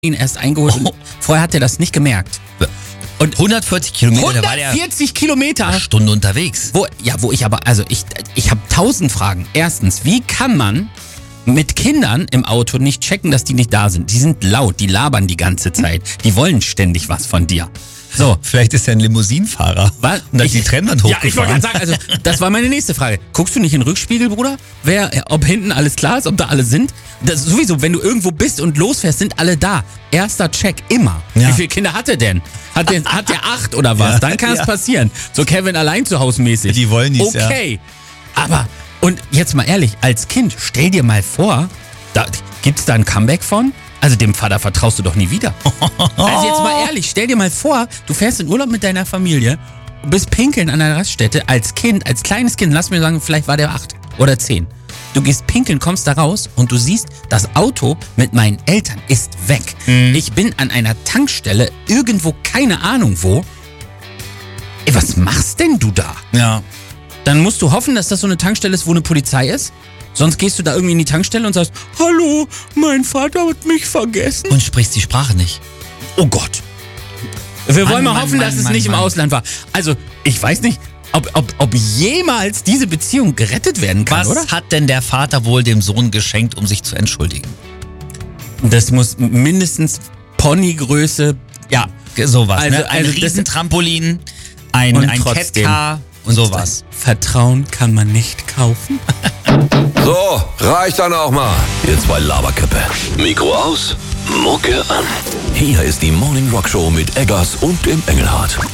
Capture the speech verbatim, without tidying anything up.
ihn erst eingeholt und vorher hat er das nicht gemerkt. Und hundertvierzig Kilometer, da war der hundertvierzig Kilometer. eine Stunde unterwegs. Wo, ja, wo ich aber, also ich, ich habe tausend Fragen. Erstens, wie kann man mit Kindern im Auto nicht checken, dass die nicht da sind? Die sind laut, die labern die ganze Zeit. Die wollen ständig was von dir. So. Vielleicht ist er ein Limousinenfahrer. Was? Und hat die Trennwand hochgefahren. Ja, ich wollte gerade sagen, also das war meine nächste Frage. Guckst du nicht in den Rückspiegel, Bruder? Wer, ob hinten alles klar ist, ob da alle sind? Das sowieso, wenn du irgendwo bist und losfährst, sind alle da. Erster Check, immer. Ja. Wie viele Kinder hat er denn? Hat der, hat der acht oder was? Ja. Dann kann es Ja. passieren. So Kevin allein zu Hause mäßig. Die wollen nichts, ja. Okay. Aber, und jetzt mal ehrlich, als Kind, stell dir mal vor, da, gibt's da ein Comeback von? Also dem Vater vertraust du doch nie wieder. Also jetzt mal ehrlich, stell dir mal vor, du fährst in Urlaub mit deiner Familie, bist pinkeln an der Raststätte, als Kind, als kleines Kind, lass mir sagen, vielleicht war der acht oder zehn. Du gehst pinkeln, kommst da raus und du siehst, das Auto mit meinen Eltern ist weg. Mhm. Ich bin an einer Tankstelle, irgendwo, keine Ahnung wo. Ey, was machst denn du da? Ja. Dann musst du hoffen, dass das so eine Tankstelle ist, wo eine Polizei ist. Sonst gehst du da irgendwie in die Tankstelle und sagst, hallo, mein Vater hat mich vergessen. Und sprichst die Sprache nicht. Oh Gott. Wir Mann, wollen mal Mann, hoffen, Mann, dass es Mann, nicht im Mann. Ausland war. Also, ich weiß nicht, ob, ob, ob jemals diese Beziehung gerettet werden kann, Was oder? hat denn der Vater wohl dem Sohn geschenkt, um sich zu entschuldigen? Das muss mindestens Ponygröße, ja. Sowas, Also- ne? Ein also das- Riesentrampolin, ein, Und ein trotzdem. Catcar und sowas. Vertrauen kann man nicht kaufen. So, reicht dann auch mal. Ihr zwei Laberköppe. Mikro aus, Mucke an. Hier ist die Morning Rock Show mit Eggers und dem Engelhardt.